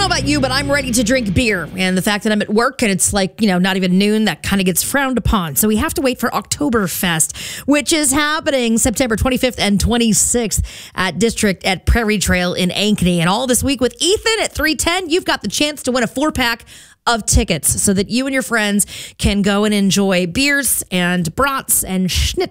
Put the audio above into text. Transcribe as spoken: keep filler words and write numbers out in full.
know about you, but I'm ready to drink beer. And the fact that I'm at work and it's like, you know, not even noon, that kind of gets frowned upon. So we have to wait for Oktoberfest, which is happening September twenty-fifth and twenty-sixth at District at Prairie Trail in Ankeny. And all this week with Ethan at three ten, you've got the chance to win a four-pack of tickets so that you and your friends can go and enjoy beers and brats and schnitz